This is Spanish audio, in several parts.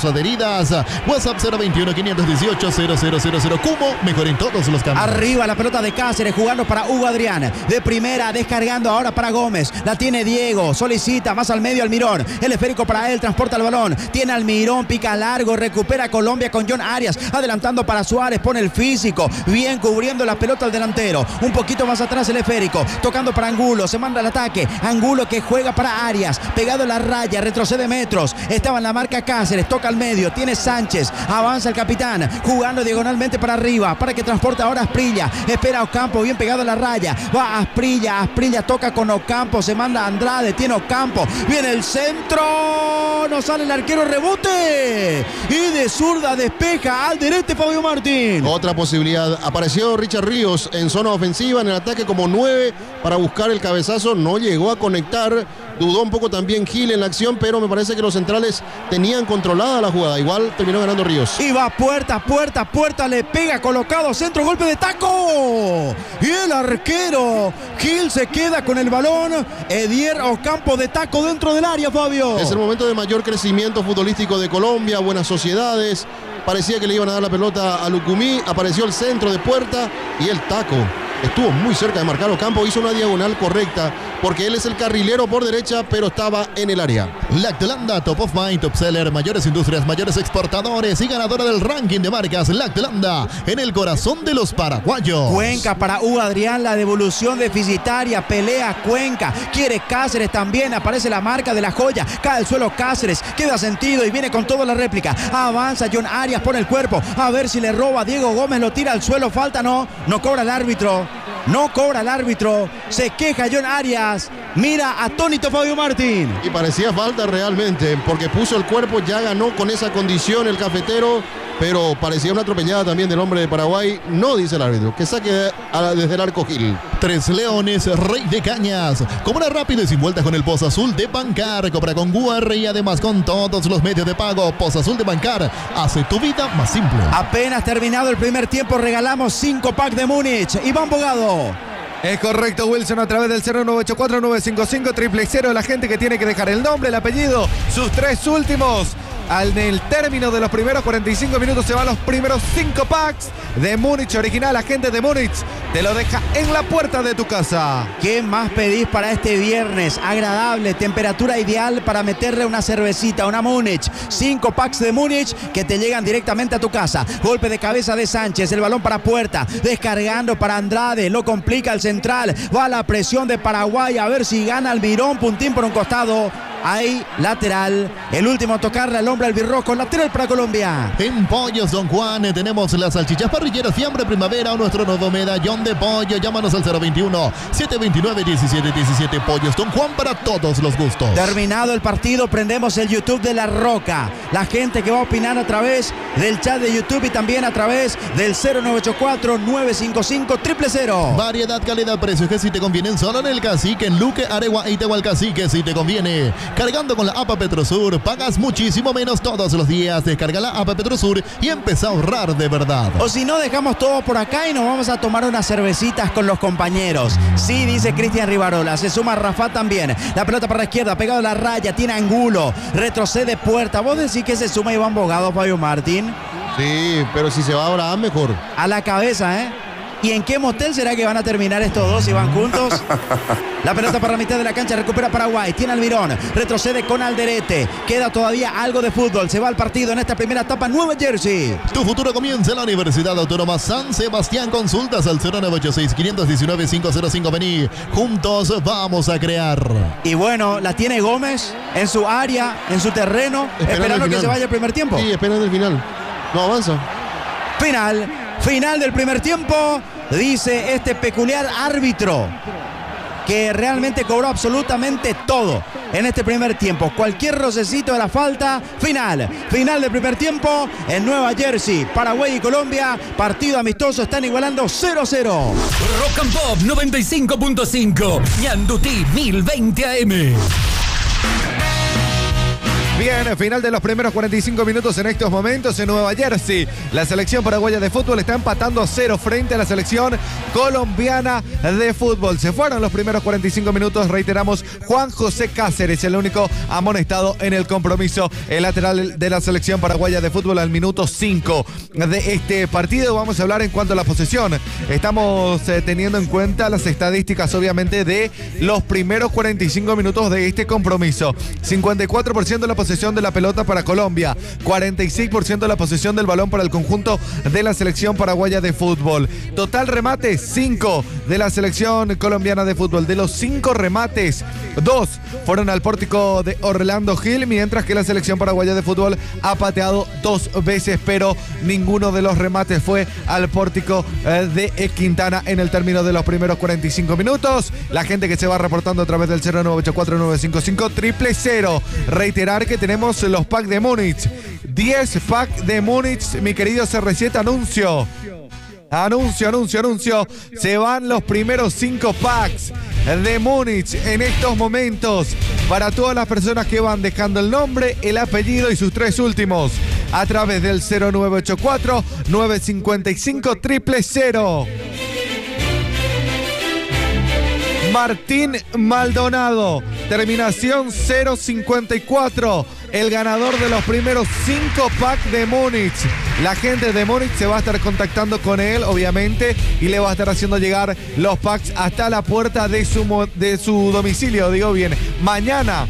adheridas. WhatsApp 021-518-0000. Cumo, mejor en todos los caminos. Arriba la pelota de Cáceres, jugando para Hugo Adrián. De primera, descargando ahora para Gómez. La tiene Diego, solicita más al medio Almirón. El esférico para él, transporta el balón. Tiene Almirón, pica largo, recupera Colombia con John Arias. Adelantando para Suárez, pone el físico. Bien cubriendo la pelota al delantero. Un poquito más atrás el esférico. Tocando para Angulo, se manda al ataque. Angulo que juega para Arias. Pegado a la raya, retrocede metros. Estaba en la marca Cáceres, toca al medio. Tiene Sánchez, avanza el capitán. Jugando diagonalmente para arriba, para que transporte ahora Asprilla. Espera Ocampo, bien pegado a la raya. Va Asprilla, Asprilla toca con Ocampo. Se manda a Andrade, tiene Ocampo. Viene el centro. No sale el arquero, rebote. Y de zurda despeja Alderete Fabio Martín. Otra posibilidad. Apareció Richard Ríos en zona ofensiva, en el ataque como 9 para buscar el cabezazo. No llegó a conectar. Dudó un poco también Gil en la acción, pero me parece que los centrales tenían controlada la jugada. Igual terminó ganando Ríos. Y va puerta, le pega, colocado, centro, golpe de taco. Y el arquero Gil se queda con el balón. Edier Ocampo de taco dentro del área, Fabio. Es el momento de mayor crecimiento futbolístico de Colombia, buenas sociedades. Parecía que le iban a dar la pelota a Lucumí. Apareció el centro de puerta y el taco. Estuvo muy cerca de marcar Ocampo, hizo una diagonal correcta, porque él es el carrilero por derecha, pero estaba en el área. Lactolanda, top of mind, top seller, mayores industrias, mayores exportadores y ganadora del ranking de marcas. Lactolanda, en el corazón de los paraguayos. Cuenca para Hugo Adrián, la devolución deficitaria, pelea Cuenca, quiere Cáceres también, aparece la marca de la joya, cae al suelo Cáceres, queda sentido y viene con toda la réplica. Avanza John Arias, pone el cuerpo, a ver si le roba, Diego Gómez lo tira al suelo, falta no cobra el árbitro. No cobra el árbitro, se queja John Arias, mira atónito Fabio Martín. Y parecía falta realmente, porque puso el cuerpo, ya ganó con esa condición el cafetero, pero parecía una atropellada también del hombre de Paraguay. No dice el árbitro, que saque desde el arco Gil. Tres Leones, Rey de Cañas. Compra rápido y sin vueltas con el Pozo Azul de Bancar. Compra con QR y además con todos los medios de pago. Pozo Azul de Bancar hace tu vida más simple. Apenas terminado el primer tiempo, regalamos 5 packs de Múnich. Iván Bogado. Es correcto, Wilson, a través del 0984-955-000. La gente que tiene que dejar el nombre, el apellido, sus 3 últimos. En el término de los primeros 45 minutos se van los primeros 5 packs de Múnich original. La gente de Múnich te lo deja en la puerta de tu casa. ¿Qué más pedís para este viernes? Agradable, temperatura ideal para meterle una cervecita, una Múnich. 5 packs de Múnich que te llegan directamente a tu casa. Golpe de cabeza de Sánchez, el balón para puerta, descargando para Andrade, lo complica el central. Va la presión de Paraguay, a ver si gana Almirón, puntín por un costado. Hay lateral, el último a tocarle al hombre albirrojo, lateral para Colombia. En Pollos Don Juan tenemos las salchichas parrilleras Fiambre Primavera o nuestro nuevo medallón de pollo. Llámanos al 021-729-1717. Pollos Don Juan para todos los gustos. Terminado el partido, prendemos el YouTube de La Roca. La gente que va a opinar a través del chat de YouTube y también a través del 0984-955-000. Variedad, calidad, precios que si te convienen solo en el Cacique, en Luque, Aregua y Tehualcacique si te conviene. Cargando con la APA Petrosur, pagas muchísimo menos todos los días. Descarga la APA Petrosur y empieza a ahorrar de verdad. O si no, dejamos todo por acá y nos vamos a tomar unas cervecitas con los compañeros. Sí, dice Cristian Rivarola. Se suma Rafa también. La pelota para la izquierda, pegado a la raya, tiene Angulo. Retrocede puerta. ¿Vos decís que se suma Iván Bogado, Fabio Martín? Sí, pero si se va ahora, mejor. A la cabeza, ¿eh? ¿Y en qué motel será que van a terminar estos dos si van juntos? La pelota para la mitad de la cancha, recupera Paraguay, tiene Almirón, retrocede con Alderete, queda todavía algo de fútbol, se va al partido en esta primera etapa, Nueva Jersey. Tu futuro comienza en la Universidad Autónoma San Sebastián, consultas al 0986-519-505, vení, juntos vamos a crear. Y bueno, la tiene Gómez en su área, en su terreno, esperando que se vaya el primer tiempo. Sí, esperando el final, no avanza. Final del primer tiempo, dice este peculiar árbitro que realmente cobró absolutamente todo en este primer tiempo. Cualquier rocecito de la falta, final del primer tiempo en Nueva Jersey. Paraguay y Colombia, partido amistoso, están igualando 0-0. Rock and Pop 95.5, Ñandutí 1020 AM. Bien, final de los primeros 45 minutos en estos momentos en Nueva Jersey. La selección paraguaya de fútbol está empatando a 0 frente a la selección colombiana de fútbol. Se fueron los primeros 45 minutos, reiteramos, Juan José Cáceres, el único amonestado en el compromiso, el lateral de la selección paraguaya de fútbol al minuto 5 de este partido. Vamos a hablar en cuanto a la posesión. Estamos teniendo en cuenta las estadísticas, obviamente, de los primeros 45 minutos de este compromiso. 54% de la posesión de la pelota para Colombia, 46% de la posesión del balón para el conjunto de la selección paraguaya de fútbol. Total remate, 5 de la selección colombiana de fútbol. De los 5 remates, 2 fueron al pórtico de Orlando Gil, mientras que la selección paraguaya de fútbol ha pateado 2 veces, pero ninguno de los remates fue al pórtico de Quintana en el término de los primeros 45 minutos. La gente que se va reportando a través del 0984-955-000. Reiterar que tenemos los packs de Múnich. 10 packs de Múnich, mi querido CR7, anuncio. Se van los primeros 5 packs de Múnich en estos momentos para todas las personas que van dejando el nombre, el apellido y sus 3 últimos a través del 0984-955-000. Martín Maldonado, terminación 054, el ganador de los primeros 5 packs de Múnich. La gente de Múnich se va a estar contactando con él, obviamente, y le va a estar haciendo llegar los packs hasta la puerta de su domicilio, digo bien. Mañana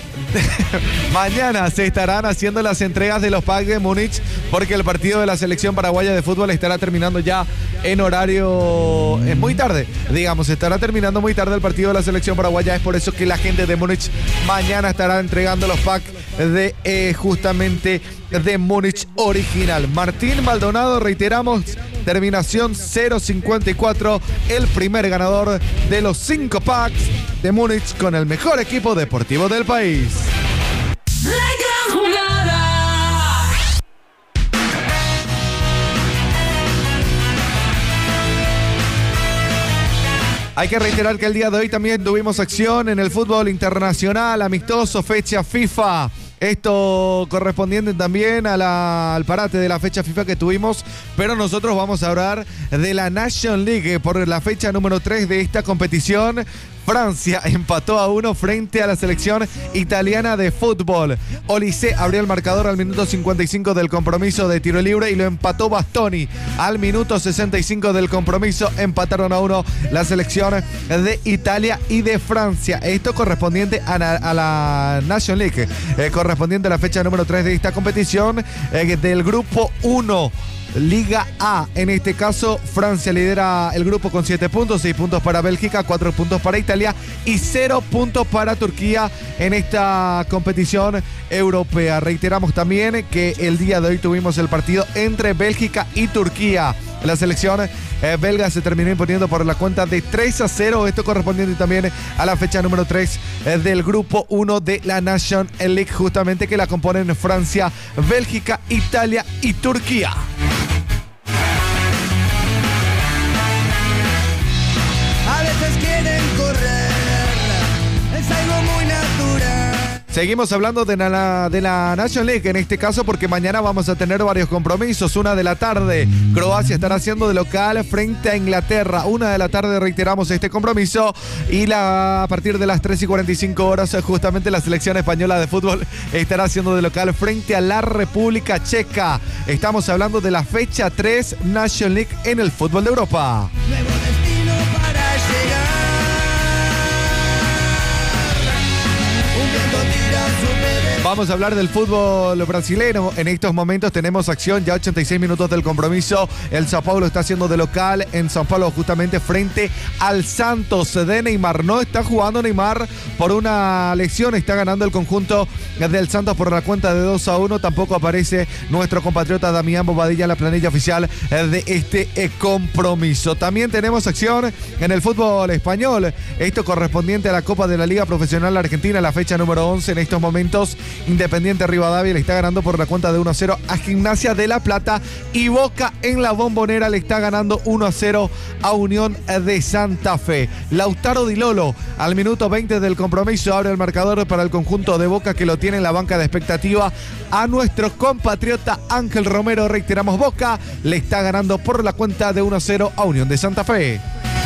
se estarán haciendo las entregas de los packs de Múnich, porque el partido de la selección paraguaya de fútbol estará terminando ya en horario muy tarde, digamos, estará terminando muy tarde el partido de la selección paraguaya. Es por eso que la gente de Múnich mañana estará entregando los packs de justamente de Múnich original. Martín Maldonado, reiteramos, terminación 054, el primer ganador de los 5 packs de Múnich con el mejor equipo deportivo del país. La gran jugada. Hay que reiterar que el día de hoy también tuvimos acción en el fútbol internacional, amistoso, fecha FIFA. Esto correspondiente también al parate de la fecha FIFA que tuvimos, pero nosotros vamos a hablar de la National League por la fecha número 3 de esta competición. Francia empató a 1 frente a la selección italiana de fútbol. Olise abrió el marcador al minuto 55 del compromiso de tiro libre y lo empató Bastoni al minuto 65 del compromiso. Empataron a 1 la selección de Italia y de Francia. Esto correspondiente a la National League, correspondiente a la fecha número 3 de esta competición del grupo 1. Liga A, en este caso Francia lidera el grupo con 7 puntos, 6 puntos para Bélgica, 4 puntos para Italia y 0 puntos para Turquía en esta competición europea. Reiteramos también que el día de hoy tuvimos el partido entre Bélgica y Turquía. La selección belga se terminó imponiendo por la cuenta de 3-0, esto correspondiente también a la fecha número 3 del grupo 1 de la National League, justamente que la componen Francia, Bélgica, Italia y Turquía. A veces quieren correr, es algo muy natural. Seguimos hablando de la National League, en este caso porque mañana vamos a tener varios compromisos. 1 de la tarde, Croacia estará haciendo de local frente a Inglaterra. 1 de la tarde reiteramos este compromiso y a partir de las 3:45 justamente la selección española de fútbol estará haciendo de local frente a la República Checa. Estamos hablando de la fecha 3 National League en el fútbol de Europa. Nuevo destino para llegar. Un viento tira sobre. Vamos a hablar del fútbol brasileño. En estos momentos tenemos acción, ya 86 minutos del compromiso. El São Paulo está haciendo de local en São Paulo justamente frente al Santos de Neymar. No está jugando Neymar por una lesión, está ganando el conjunto del Santos por la cuenta de 2-1. Tampoco aparece nuestro compatriota Damián Bobadilla en la planilla oficial de este compromiso. También tenemos acción en el fútbol español. Esto correspondiente a la Copa de la Liga Profesional Argentina, la fecha número 11 en estos momentos. Independiente Rivadavia le está ganando por la cuenta de 1-0 a Gimnasia de La Plata. Y Boca en la Bombonera le está ganando 1-0 a Unión de Santa Fe. Lautaro Di Lolo al minuto 20 del compromiso abre el marcador para el conjunto de Boca, que lo tiene en la banca de expectativa a nuestro compatriota Ángel Romero. Reiteramos, Boca le está ganando por la cuenta de 1-0 a Unión de Santa Fe.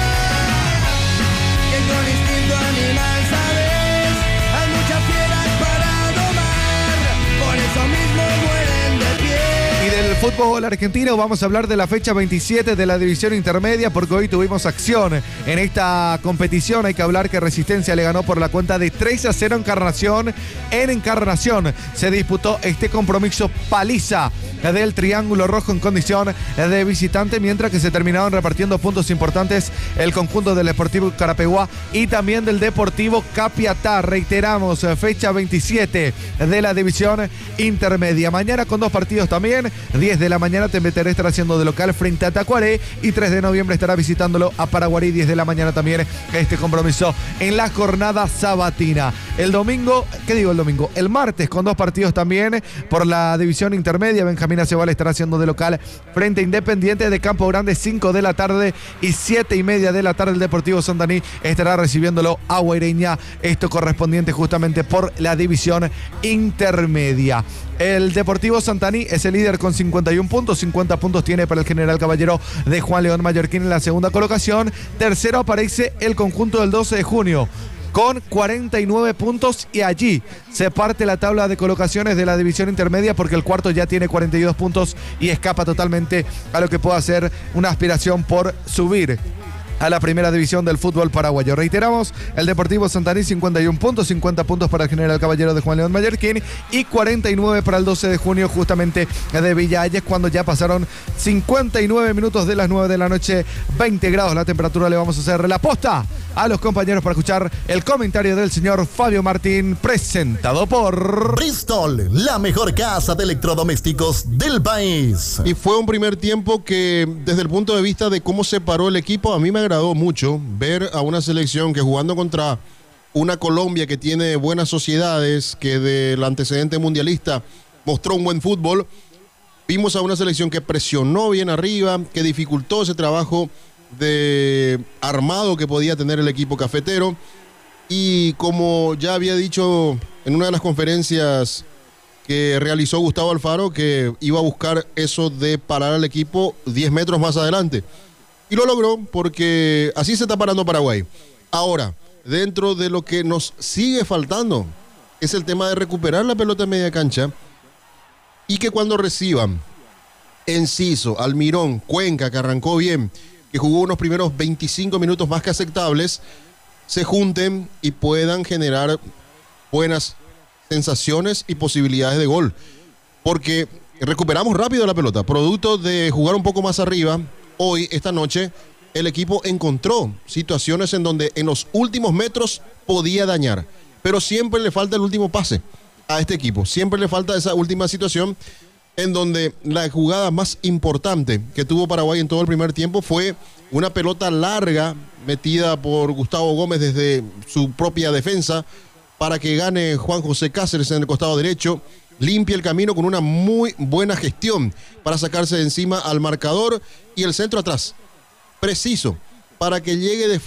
Fútbol argentino, vamos a hablar de la fecha 27 de la división intermedia, porque hoy tuvimos acción en esta competición. Hay que hablar que Resistencia le ganó por la cuenta de 3-0 a Encarnación. En Encarnación se disputó este compromiso paliza del Triángulo Rojo en condición de visitante, mientras que se terminaron repartiendo puntos importantes el conjunto del Sportivo Carapeguá y también del Deportivo Capiatá. Reiteramos, fecha 27 de la división intermedia. Mañana con 2 partidos también. 10 de la mañana Tembeteré estará haciendo de local frente a Tacuaré y 3 de noviembre estará visitándolo a Paraguarí. 10 de la mañana también este compromiso en la jornada sabatina. El domingo, el martes con 2 partidos también por la división intermedia. Benjamín Aceval estará haciendo de local frente a Independiente de Campo Grande, 5 de la tarde y 7:30 de la tarde el Deportivo Santaní estará recibiéndolo a Guaireña, esto correspondiente justamente por la división intermedia. El Deportivo Santaní es el líder con 51 puntos, 50 puntos tiene para el General Caballero de Juan León Mallorquín en la segunda colocación. Tercero aparece el conjunto del 12 de junio con 49 puntos y allí se parte la tabla de colocaciones de la división intermedia, porque el cuarto ya tiene 42 puntos y escapa totalmente a lo que pueda ser una aspiración por subir a la primera división del fútbol paraguayo. Reiteramos, el Deportivo Santaní 51 puntos, 50 puntos para el General Caballero de Juan León Mallorquín y 49 para el 12 de junio justamente de Villa Ayes, cuando ya pasaron 59 minutos de las 9 de la noche, 20 grados la temperatura. Le vamos a hacer la posta a los compañeros para escuchar el comentario del señor Fabio Martín, presentado por Bristol, la mejor casa de electrodomésticos del país. Y fue un primer tiempo que, desde el punto de vista de cómo se paró el equipo, a mí me agradó mucho ver a una selección que, jugando contra una Colombia que tiene buenas sociedades, que del antecedente mundialista mostró un buen fútbol, vimos a una selección que presionó bien arriba, que dificultó ese trabajo de armado que podía tener el equipo cafetero. Y como ya había dicho en una de las conferencias que realizó Gustavo Alfaro, que iba a buscar eso de parar al equipo 10 metros más adelante. Y lo logró, porque así se está parando Paraguay. Ahora, dentro de lo que nos sigue faltando es el tema de recuperar la pelota en media cancha, y que cuando reciban Enciso, Almirón, Cuenca, que arrancó bien, que jugó unos primeros 25 minutos más que aceptables, se junten y puedan generar buenas sensaciones y posibilidades de gol. Porque recuperamos rápido la pelota, producto de jugar un poco más arriba. Hoy, esta noche, el equipo encontró situaciones en donde en los últimos metros podía dañar, pero siempre le falta el último pase a este equipo. Siempre le falta esa última situación en donde la jugada más importante que tuvo Paraguay en todo el primer tiempo fue una pelota larga metida por Gustavo Gómez desde su propia defensa para que gane Juan José Cáceres en el costado derecho. Limpia el camino con una muy buena gestión para sacarse de encima al marcador, y el centro atrás, preciso, para que llegue de